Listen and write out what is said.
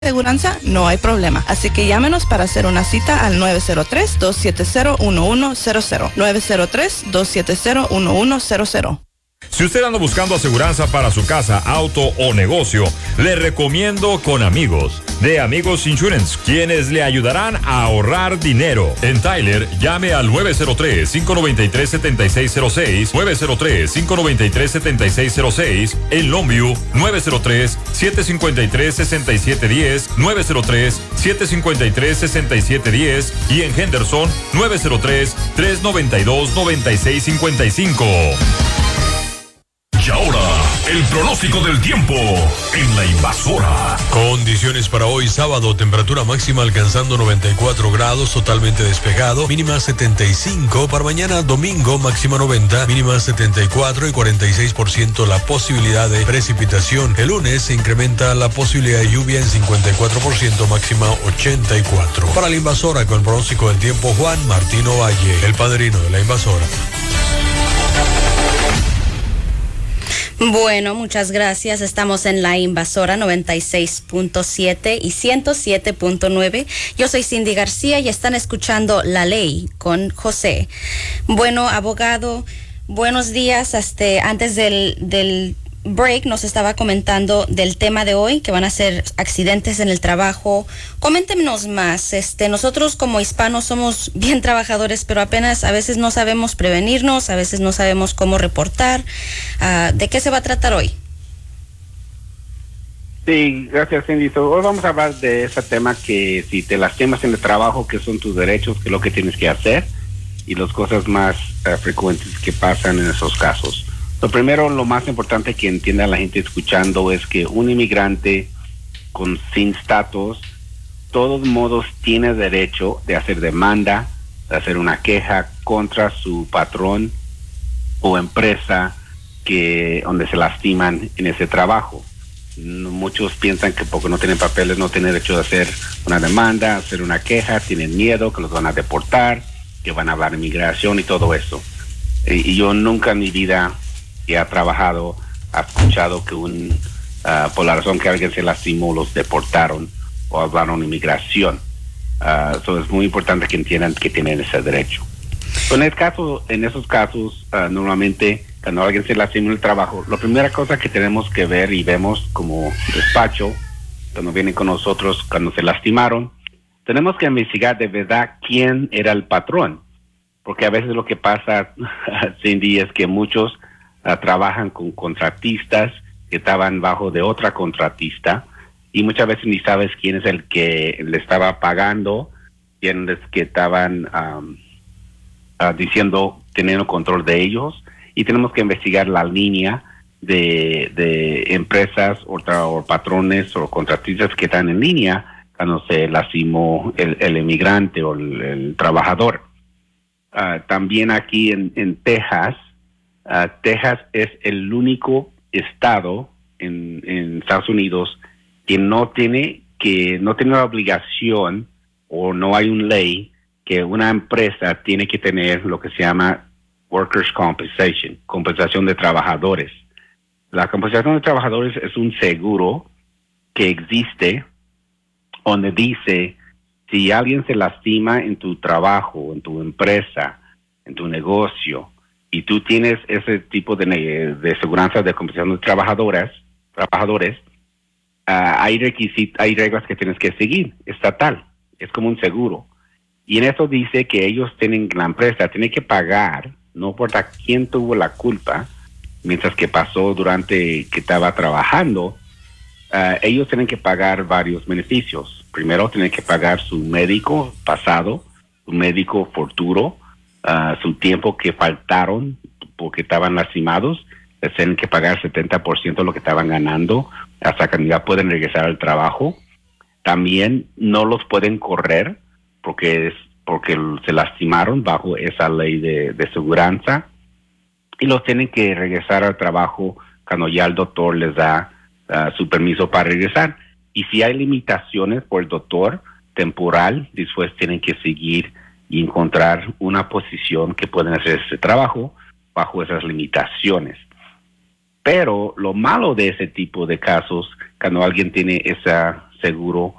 Seguranza, no hay problema. Así que llámenos para hacer una cita al 903-270-1100. 903-270-1100. Si usted anda buscando aseguranza para su casa, auto o negocio, le recomiendo Con Amigos, de Amigos Insurance, quienes le ayudarán a ahorrar dinero. En Tyler, llame al 903-593-7606, 903-593-7606. En Longview, 903-753-6710, 903-753-6710. Y en Henderson, 903-392-9655. Y ahora, el pronóstico del tiempo en La Invasora. Condiciones para hoy sábado, temperatura máxima alcanzando 94 grados, totalmente despejado, mínima 75. Para mañana domingo, máxima 90, mínima 74 y 46% la posibilidad de precipitación. El lunes se incrementa la posibilidad de lluvia en 54%, máxima 84. Para La Invasora, con el pronóstico del tiempo, Juan Martino Valle, el padrino de La Invasora. Bueno, muchas gracias. Estamos en La Invasora 96.7 y 107.9. Yo soy Cindy García y están escuchando La Ley con José. Bueno, abogado, buenos días. Antes del break nos estaba comentando del tema de hoy, que van a ser accidentes en el trabajo. Coméntenos más. Nosotros como hispanos somos bien trabajadores, pero apenas a veces no sabemos prevenirnos, a veces no sabemos cómo reportar. ¿De qué se va a tratar hoy? Sí, gracias, Cindy. Hoy vamos a hablar de ese tema, que si te lastimas en el trabajo, qué son tus derechos, qué es lo que tienes que hacer y las cosas más frecuentes que pasan en esos casos. Lo primero, lo más importante que entienda la gente escuchando es que un inmigrante sin estatus, de todos modos, tiene derecho de hacer demanda, de hacer una queja contra su patrón o empresa donde se lastiman en ese trabajo. Muchos piensan que porque no tienen papeles no tienen derecho de hacer una demanda, hacer una queja, tienen miedo que los van a deportar, que van a hablar de inmigración y todo eso. Y yo nunca en mi vida que ha trabajado, ha escuchado que por la razón que alguien se lastimó, los deportaron o hablaron de inmigración. Es muy importante que entiendan que tienen ese derecho. En esos casos, normalmente, cuando alguien se lastima en el trabajo, la primera cosa que tenemos que ver y vemos como despacho, cuando vienen con nosotros, cuando se lastimaron, tenemos que investigar de verdad quién era el patrón. Porque a veces lo que pasa, Cindy, es que muchos trabajan con contratistas que estaban bajo de otra contratista y muchas veces ni sabes quién es el que le estaba pagando, quién es que estaban teniendo control de ellos, y tenemos que investigar la línea de empresas o patrones o contratistas que están en línea cuando se lastimó el inmigrante o el trabajador. También aquí en Texas, Texas es el único estado en Estados Unidos que no tiene la obligación, o no hay una ley que una empresa tiene que tener lo que se llama Workers' Compensation, compensación de trabajadores. La compensación de trabajadores es un seguro que existe donde dice, si alguien se lastima en tu trabajo, en tu empresa, en tu negocio, y tú tienes ese tipo de seguridad de compensación de trabajadores, hay reglas que tienes que seguir, estatal, es como un seguro. Y en eso dice que la empresa tiene que pagar, no importa quién tuvo la culpa, mientras que pasó durante que estaba trabajando, ellos tienen que pagar varios beneficios. Primero tienen que pagar su médico pasado, su médico futuro, su tiempo que faltaron porque estaban lastimados. Les tienen que pagar 70% de lo que estaban ganando hasta que ya pueden regresar al trabajo. También no los pueden correr porque se lastimaron bajo esa ley de seguridad, y los tienen que regresar al trabajo cuando ya el doctor les da su permiso para regresar. Y si hay limitaciones por el doctor temporal, después tienen que seguir y encontrar una posición que pueden hacer ese trabajo bajo esas limitaciones. Pero lo malo de ese tipo de casos, cuando alguien tiene esa seguro